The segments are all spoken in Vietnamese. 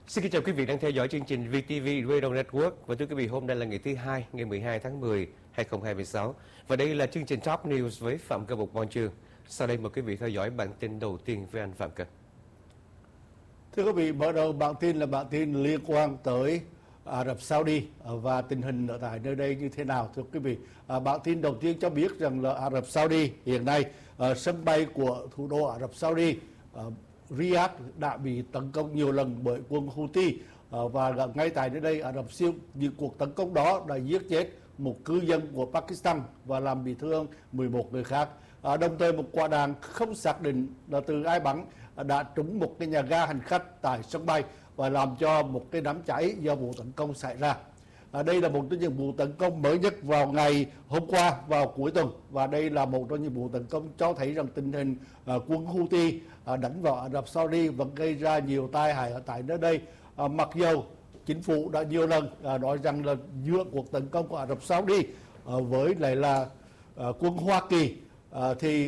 Xin kính chào quý vị đang theo dõi chương trình VTV Radio Network. Và thưa quý vị, hôm nay là ngày thứ Hai, ngày 12 tháng 10, 2026. Và đây là chương trình Top News với Phạm Cơ, Mục Bon Chương. Sau đây mời quý vị theo dõi bản tin đầu tiên với anh Phạm Cơ. Thưa quý vị, mở đầu bản tin là bản tin liên quan tới Ả Rập Saudi và tình hình ở tại nơi đây như thế nào. Thưa quý vị, bản tin đầu tiên cho biết rằng là Ả Rập Saudi hiện nay sân bay của thủ đô Ả Rập Saudi Riyadh đã bị tấn công nhiều lần bởi quân Houthi, và ngay tại nơi đây Ả Rập Xê Út, những cuộc tấn công đó đã giết chết một cư dân của Pakistan và làm bị thương 11 người khác. Đồng thời một quả đạn không xác định là từ ai bắn đã trúng một cái nhà ga hành khách tại sân bay và làm cho một cái đám cháy do vụ tấn công xảy ra. Đây là một trong những vụ tấn công mới nhất vào ngày hôm qua, vào cuối tuần, và đây là một trong những vụ tấn công cho thấy rằng tình hình quân Houthi đánh vào Ả Rập Saudi vẫn gây ra nhiều tai hại ở tại nơi đây. Mặc dù chính phủ đã nhiều lần nói rằng là giữa cuộc tấn công của Ả Rập Saudi với lại là quân Hoa Kỳ thì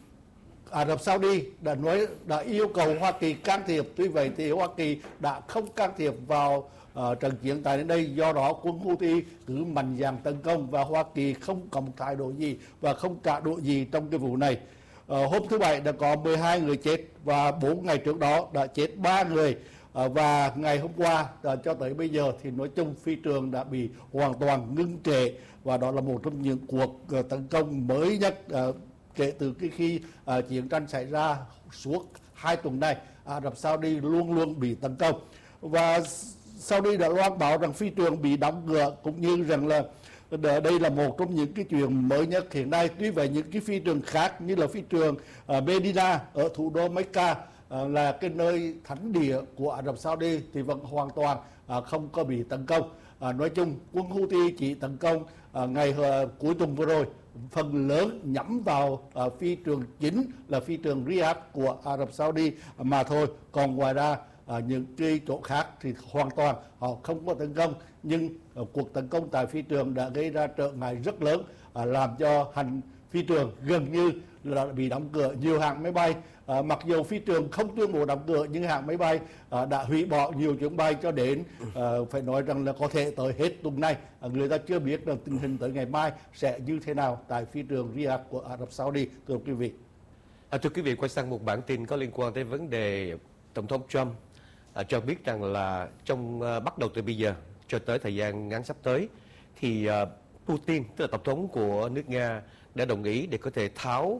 Ả Rập Saudi đã yêu cầu Hoa Kỳ can thiệp. Tuy vậy thì Hoa Kỳ đã không can thiệp vào trận chiến tại đây, do đó quân Houthi cứ mạnh dạn tấn công và Hoa Kỳ không có một thái độ gì và không trả đũa gì trong cái vụ này. Hôm thứ Bảy đã có 12 người chết và 4 ngày trước đó đã chết 3 người. Và ngày hôm qua cho tới bây giờ thì nói chung phi trường đã bị hoàn toàn ngưng trệ, và đó là một trong những cuộc tấn công mới nhất kể từ khi chiến tranh xảy ra suốt 2 tuần nay. Ả Rập Saudi luôn luôn bị tấn công, và Saudi đã loan báo rằng phi trường bị đóng cửa, cũng như rằng là đây là một trong những cái chuyện mới nhất hiện nay. Tuy vậy những cái phi trường khác như là phi trường Medina ở thủ đô Mecca là cái nơi thánh địa của Ả Rập Saudi thì vẫn hoàn toàn không có bị tấn công. Nói chung quân Houthi chỉ tấn công ngày cuối tuần vừa rồi, phần lớn nhắm vào phi trường chính là phi trường Riyadh của Ả Rập Saudi mà thôi. Còn ngoài ra những cái chỗ khác thì hoàn toàn họ không có tấn công. Nhưng cuộc tấn công tại phi trường đã gây ra trở ngại rất lớn, làm cho phi trường gần như là bị đóng cửa. Nhiều hãng máy bay, mặc dù phi trường không tuyên bố đóng cửa, nhưng hãng máy bay đã hủy bỏ nhiều chuyến bay cho đến phải nói rằng là có thể tới hết tuần này. Người ta chưa biết rằng tình hình tới ngày mai sẽ như thế nào tại phi trường Riyadh của Ả Rập Saudi. Thưa quý vị, thưa quý vị, quay sang một bản tin có liên quan tới vấn đề Tổng thống Trump cho biết rằng là bắt đầu từ bây giờ cho tới thời gian ngắn sắp tới thì Putin, tức là tổng thống của nước Nga, đã đồng ý để có thể tháo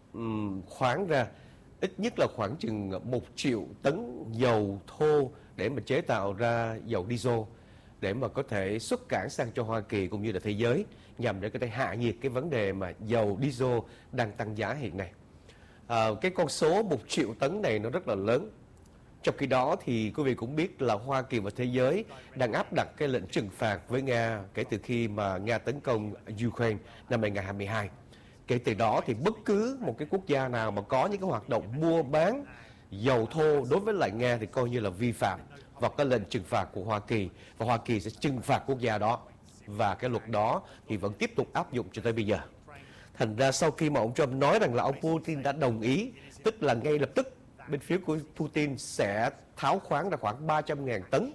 khoán ra ít nhất là khoảng chừng 1 triệu tấn dầu thô để mà chế tạo ra dầu diesel, để mà có thể xuất cảng sang cho Hoa Kỳ cũng như là thế giới, nhằm để có thể hạ nhiệt cái vấn đề mà dầu diesel đang tăng giá hiện nay. Cái con số 1 triệu tấn này nó rất là lớn. Trong khi đó thì quý vị cũng biết là Hoa Kỳ và thế giới đang áp đặt cái lệnh trừng phạt với Nga kể từ khi mà Nga tấn công Ukraine năm 2022. Kể từ đó thì bất cứ một cái quốc gia nào mà có những cái hoạt động mua bán dầu thô đối với lại Nga thì coi như là vi phạm vào cái lệnh trừng phạt của Hoa Kỳ, và Hoa Kỳ sẽ trừng phạt quốc gia đó, và cái luật đó thì vẫn tiếp tục áp dụng cho tới bây giờ. Thành ra sau khi mà ông Trump nói rằng là ông Putin đã đồng ý, tức là ngay lập tức bên phía của Putin sẽ tháo khoán ra khoảng 300.000 tấn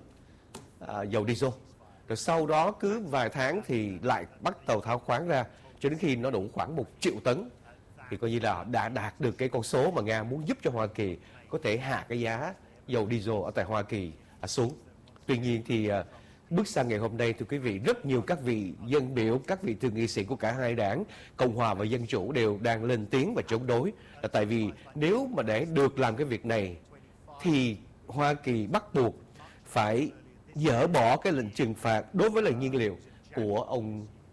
dầu diesel. Rồi sau đó cứ vài tháng thì lại bắt đầu tháo khoán ra cho đến khi nó đủ khoảng 1 triệu tấn. Thì coi như là đã đạt được cái con số mà Nga muốn giúp cho Hoa Kỳ có thể hạ cái giá dầu diesel ở tại Hoa Kỳ xuống. Tuy nhiên thì bước sang ngày hôm nay, thưa quý vị, rất nhiều các vị dân biểu, các vị thượng nghị sĩ của cả hai đảng, Cộng hòa và Dân chủ, đều đang lên tiếng và chống đối. Là tại vì nếu mà để được làm cái việc này thì Hoa Kỳ bắt buộc phải dỡ bỏ cái lệnh trừng phạt đối với lại nhiên liệu của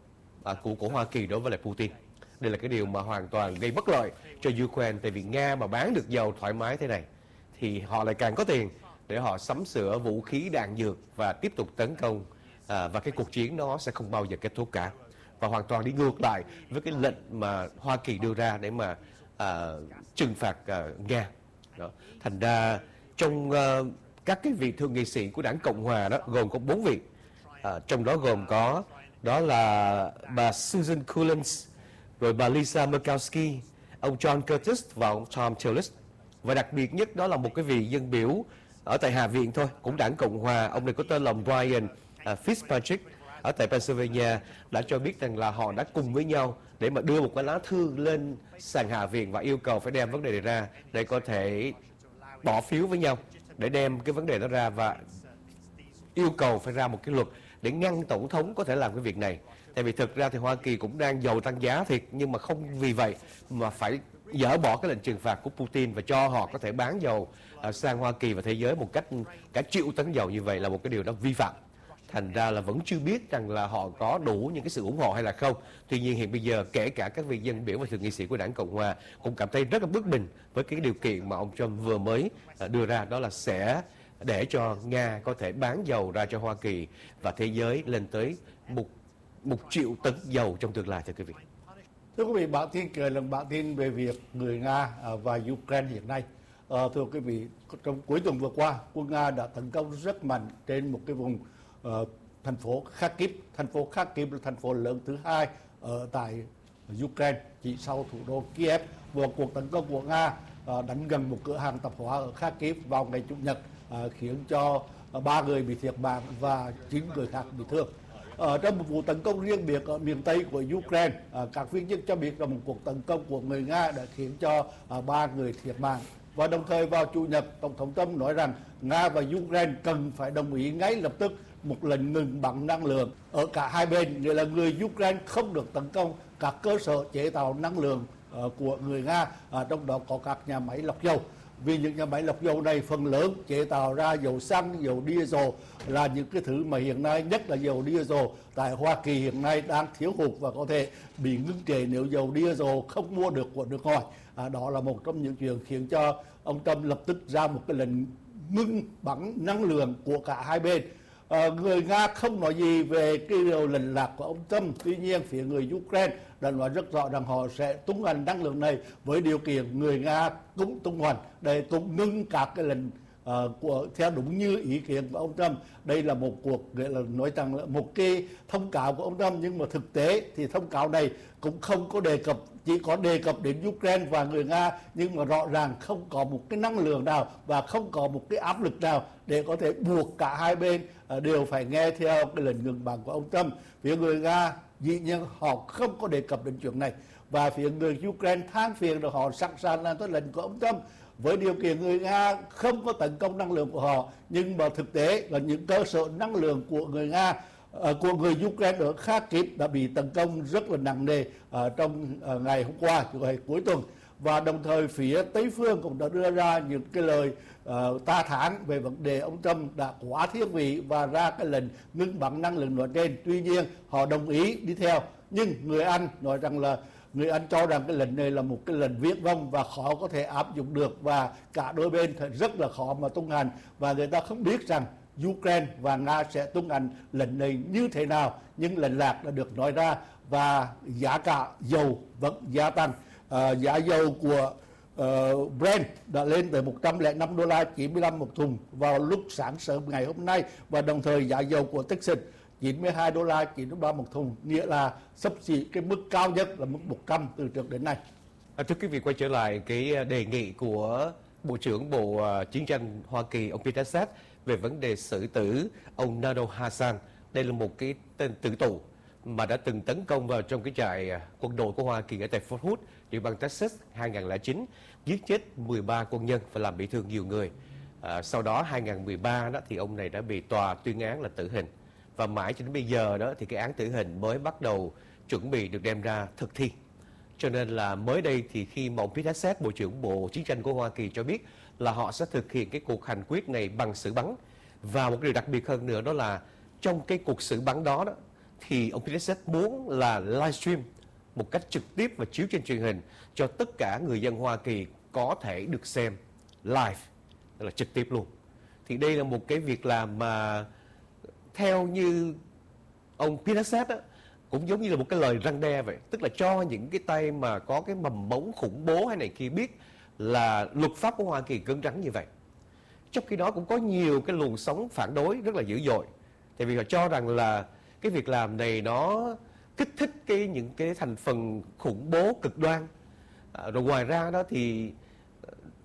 của Hoa Kỳ đối với lại Putin. Đây là cái điều mà hoàn toàn gây bất lợi cho Ukraine, tại vì Nga mà bán được dầu thoải mái thế này thì họ lại càng có tiền để họ sắm sửa vũ khí đạn dược và tiếp tục tấn công, và cái cuộc chiến nó sẽ không bao giờ kết thúc cả, và hoàn toàn đi ngược lại với cái lệnh mà Hoa Kỳ đưa ra để mà trừng phạt Nga. Đó. Thành ra trong các cái vị thượng nghị sĩ của đảng Cộng hòa đó gồm có 4 vị, trong đó gồm có đó là bà Susan Collins, rồi bà Lisa Murkowski, ông John Curtis và ông Tom Tillis. Và đặc biệt nhất đó là một cái vị dân biểu ở tại Hạ viện thôi, cũng đảng Cộng hòa. Ông này có tên là Brian Fitzpatrick ở tại Pennsylvania đã cho biết rằng là họ đã cùng với nhau để mà đưa một cái lá thư lên sàn Hạ viện và yêu cầu phải đem vấn đề này ra để có thể bỏ phiếu với nhau để đem cái vấn đề đó ra và yêu cầu phải ra một cái luật để ngăn tổng thống có thể làm cái việc này. Tại vì thực ra thì Hoa Kỳ cũng đang dầu tăng giá thiệt, nhưng mà không vì vậy mà phải dỡ bỏ cái lệnh trừng phạt của Putin và cho họ có thể bán dầu sang Hoa Kỳ và thế giới một cách cả triệu tấn dầu như vậy là một cái điều đó vi phạm. Thành ra là vẫn chưa biết rằng là họ có đủ những cái sự ủng hộ hay là không. Tuy nhiên hiện bây giờ kể cả các vị dân biểu và thượng nghị sĩ của đảng Cộng hòa cũng cảm thấy rất là bất bình với cái điều kiện mà ông Trump vừa mới đưa ra, đó là sẽ để cho Nga có thể bán dầu ra cho Hoa Kỳ và thế giới lên tới một triệu tấn dầu trong tương lai, thưa quý vị. Thưa quý vị, bản tin kể lần bản tin về việc người Nga và Ukraine hiện nay. Thưa quý vị, trong cuối tuần vừa qua, quân Nga đã tấn công rất mạnh trên một cái vùng thành phố Kharkiv. Thành phố Kharkiv là thành phố lớn thứ hai ở tại Ukraine, chỉ sau thủ đô Kiev. Và cuộc tấn công của Nga đánh gần một cửa hàng tạp hóa ở Kharkiv vào ngày Chủ nhật, khiến cho 3 người bị thiệt mạng và 9 người khác bị thương. Trong một vụ tấn công riêng biệt ở miền Tây của Ukraine, các viên chức cho biết là một cuộc tấn công của người Nga đã khiến cho 3 người thiệt mạng. Và đồng thời vào Chủ nhật, Tổng thống Trump nói rằng Nga và Ukraine cần phải đồng ý ngay lập tức một lệnh ngừng bắn năng lượng ở cả hai bên, nghĩa là người Ukraine không được tấn công các cơ sở chế tạo năng lượng của người Nga, trong đó có các nhà máy lọc dầu. Vì những nhà máy lọc dầu này phần lớn chế tạo ra dầu xăng, dầu diesel là những cái thứ mà hiện nay, nhất là dầu diesel tại Hoa Kỳ hiện nay đang thiếu hụt và có thể bị ngưng trệ nếu dầu diesel không mua được của nước ngoài. Đó là một trong những chuyện khiến cho ông Trump lập tức ra một cái lệnh ngưng bắn năng lượng của cả hai bên. Người Nga không nói gì về cái điều lệnh lạc của ông Trump. Tuy nhiên phía người Ukraine đã nói rất rõ rằng họ sẽ tung hành năng lượng này với điều kiện người Nga cũng tung hành để cũng ngưng các cái lệnh của theo đúng như ý kiến của ông Trump. Đây là một cuộc gọi là nói rằng là một cái thông cáo của ông Trump, nhưng mà thực tế thì thông cáo này cũng không có đề cập, chỉ có đề cập đến Ukraine và người Nga, nhưng mà rõ ràng không có một cái năng lượng nào và không có một cái áp lực nào để có thể buộc cả hai bên đều phải nghe theo cái lệnh ngừng bắn của ông Trump. Phía người Nga dĩ nhiên họ không có đề cập đến chuyện này, và phía người Ukraine than phiền là họ sẵn sàng làm theo lệnh của ông Trump với điều kiện người Nga không có tấn công năng lượng của họ. Nhưng mà thực tế là những cơ sở năng lượng của người Nga, của người Ukraine ở Kharkiv đã bị tấn công rất là nặng nề trong ngày hôm qua, ngày cuối tuần. Và đồng thời phía Tây phương cũng đã đưa ra những cái lời ta thán về vấn đề ông Trump đã quá thiên vị và ra cái lệnh ngưng bắn năng lượng nói trên. Tuy nhiên họ đồng ý đi theo, nhưng người Anh nói rằng là người Anh cho rằng cái lệnh này là một cái lệnh viển vông và khó có thể áp dụng được, và cả đôi bên rất là khó mà tung hành, và người ta không biết rằng Ukraine và Nga sẽ tung hành lệnh này như thế nào. Nhưng lệnh lạc đã được nói ra và giá cả dầu vẫn gia tăng. Giá dầu của Brent đã lên tới $105.95 một thùng vào lúc sáng sớm ngày hôm nay, và đồng thời giá dầu của Texas $92.93 một thùng, nghĩa là xấp xỉ cái mức cao nhất là mức 100 từ trước đến nay. Thưa quý vị, quay trở lại cái đề nghị của Bộ trưởng Bộ Chiến tranh Hoa Kỳ ông Pete Hegseth về vấn đề xử tử ông Nado Hassan. Đây là một cái tên tử tù mà đã từng tấn công vào trong cái trại quân đội của Hoa Kỳ ở tại Fort Hood, địa bang Texas 2009, giết chết 13 quân nhân và làm bị thương nhiều người. Sau đó 2013 đó thì ông này đã bị tòa tuyên án là tử hình, và mãi cho đến bây giờ đó thì cái án tử hình mới bắt đầu chuẩn bị được đem ra thực thi. Cho nên là mới đây thì khi mà ông Pete Hegseth, Bộ trưởng Bộ Chiến tranh của Hoa Kỳ cho biết là họ sẽ thực hiện cái cuộc hành quyết này bằng xử bắn, và một điều đặc biệt hơn nữa đó là trong cái cuộc xử bắn đó thì ông Pete Hegseth muốn là livestream một cách trực tiếp và chiếu trên truyền hình cho tất cả người dân Hoa Kỳ có thể được xem live, tức là trực tiếp luôn. Thì đây là một cái việc làm mà theo như ông Pete Hegseth cũng giống như là một cái lời răn đe vậy, tức là cho những cái tay mà có cái mầm mống khủng bố hay này kia biết là luật pháp của Hoa Kỳ cứng rắn như vậy. Trong khi đó cũng có nhiều cái luồng sóng phản đối rất là dữ dội, tại vì họ cho rằng là cái việc làm này nó kích thích những cái thành phần khủng bố cực đoan. Rồi ngoài ra đó thì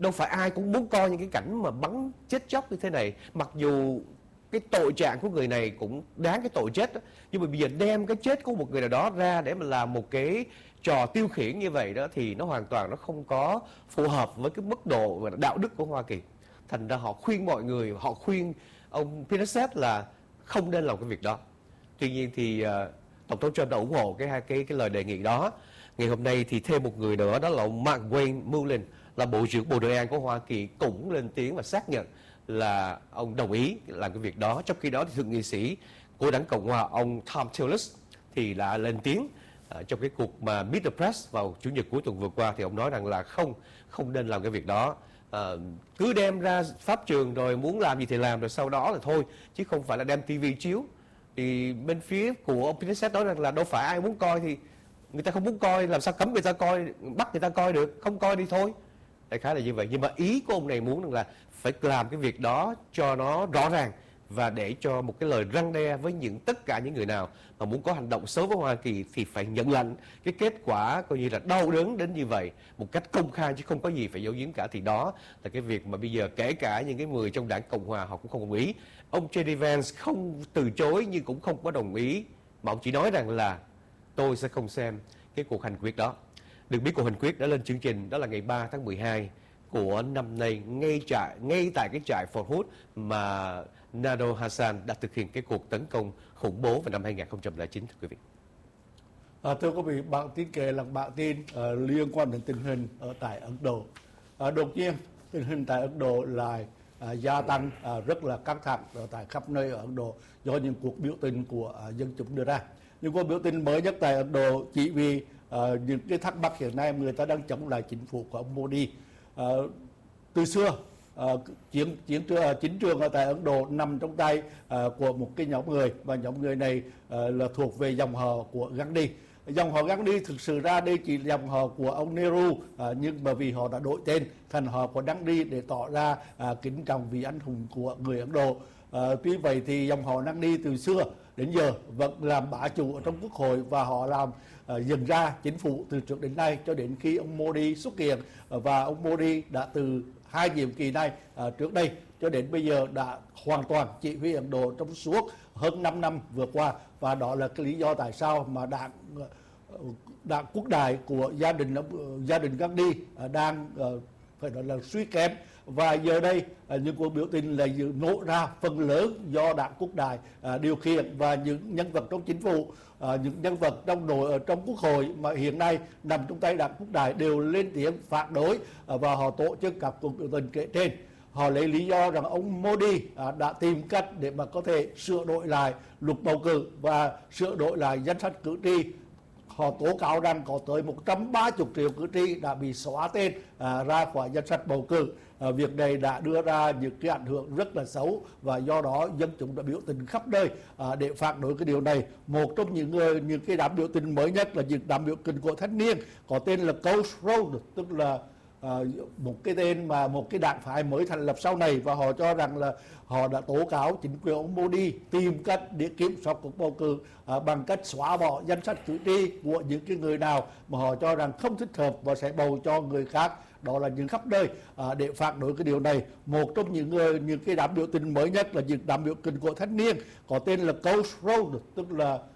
đâu phải ai cũng muốn coi những cái cảnh mà bắn chết chóc như thế này, mặc dù cái tội trạng của người này cũng đáng cái tội chết đó. Nhưng mà bây giờ đem cái chết của một người nào đó ra để mà làm một cái trò tiêu khiển như vậy đó thì nó hoàn toàn nó không có phù hợp với cái mức độ và đạo đức của Hoa Kỳ. Thành ra họ khuyên mọi người, họ khuyên ông Pinochet là không nên làm cái việc đó. Tuy nhiên thì Tổng thống Trump đã ủng hộ cái lời đề nghị đó. Ngày hôm nay thì thêm một người nữa, đó là ông Mark Wayne Mullen, là Bộ trưởng Bộ Nội an của Hoa Kỳ, cũng lên tiếng và xác nhận là ông đồng ý làm cái việc đó. Trong khi đó thì thượng nghị sĩ của đảng Cộng hòa ông Thom Tillis thì đã lên tiếng trong cái cuộc mà Meet the Press vào Chủ nhật cuối tuần vừa qua, thì ông nói rằng là không nên làm cái việc đó. Cứ đem ra pháp trường rồi muốn làm gì thì làm, rồi sau đó là thôi, chứ không phải là đem tivi chiếu. Thì bên phía của ông Pinochet nói rằng là đâu phải ai muốn coi thì người ta không muốn coi, làm sao cấm người ta coi, bắt người ta coi được, không coi đi thôi. Đại khái là như vậy. Nhưng mà ý của ông này muốn rằng là phải làm cái việc đó cho nó rõ ràng và để cho một cái lời răn đe với tất cả những người nào mà muốn có hành động xấu với Hoa Kỳ thì phải nhận lãnh cái kết quả coi như là đau đớn đến như vậy một cách công khai, chứ không có gì phải giấu giếm cả. Thì đó là cái việc mà bây giờ kể cả những cái người trong đảng Cộng hòa họ cũng không đồng ý. Ông J.D. Vance không từ chối nhưng cũng không có đồng ý, mà ông chỉ nói rằng là tôi sẽ không xem cái cuộc hành quyết đó. Được biết cuộc hành quyết đã lên chương trình đó là ngày 3 tháng 12 của năm nay, ngay tại cái trại Fort Hood mà Nader Hassan đã thực hiện cái cuộc tấn công khủng bố vào năm 2009, thưa quý vị. Thưa quý vị, bản tin kể là bản tin liên quan đến tình hình ở tại Ấn Độ. Đột nhiên tình hình tại Ấn Độ lại gia tăng rất là căng thẳng ở tại khắp nơi ở Ấn Độ do những cuộc biểu tình của dân chúng đưa ra. Những cuộc biểu tình mới nhất tại Ấn Độ chỉ vì những cái thắc mắc hiện nay người ta đang chống lại chính phủ của ông Modi. Từ xưa chính trường ở tại Ấn Độ nằm trong tay của một cái nhóm người, và nhóm người này là thuộc về dòng họ của Gandhi. Dòng họ Gandhi thực sự ra đây chỉ dòng họ của ông Nehru, nhưng mà vì họ đã đổi tên thành họ của Gandhi để tỏ ra kính trọng vị anh hùng của người Ấn Độ. Tuy vậy thì dòng họ Gandhi từ xưa đến giờ vẫn làm bá chủ ở trong quốc hội, và họ làm dần ra chính phủ từ trước đến nay cho đến khi ông Modi xuất hiện. Và ông Modi đã từ 2 nhiệm kỳ này trước đây cho đến bây giờ đã hoàn toàn chỉ huy Ấn Độ trong suốt hơn 5 năm vừa qua, và đó là cái lý do tại sao mà đảng quốc đại của gia đình Gandhi đang phải nói là suy kém. Và giờ đây những cuộc biểu tình là nổ ra phần lớn do đảng quốc đại điều khiển, và những nhân vật trong chính phủ, những nhân vật trong quốc hội mà hiện nay nằm trong tay đảng quốc đại đều lên tiếng phản đối, và họ tổ chức các cuộc biểu tình kể trên. Họ lấy lý do rằng ông Modi đã tìm cách để mà có thể sửa đổi lại luật bầu cử và sửa đổi lại danh sách cử tri. Họ tố cáo rằng có tới 130 triệu cử tri đã bị xóa tên ra khỏi danh sách bầu cử. Việc này đã đưa ra những cái ảnh hưởng rất là xấu, và do đó dân chúng đã biểu tình khắp nơi để phản đối cái điều này. Một trong những cái đám biểu tình mới nhất là những đám biểu tình của thanh niên có tên là Coast Road, tức là một cái tên mà một cái đảng phái mới thành lập sau này, và họ cho rằng là họ đã tố cáo chính quyền ông Modi tìm cách để kiểm soát cuộc bầu cử bằng cách xóa bỏ danh sách cử tri của những cái người nào mà họ cho rằng không thích hợp và sẽ bầu cho người khác. Đó là những khắp nơi để phản đối cái điều này. Một trong những cái đám biểu tình mới nhất là những đám biểu tình của thanh niên có tên là Coast Road, tức là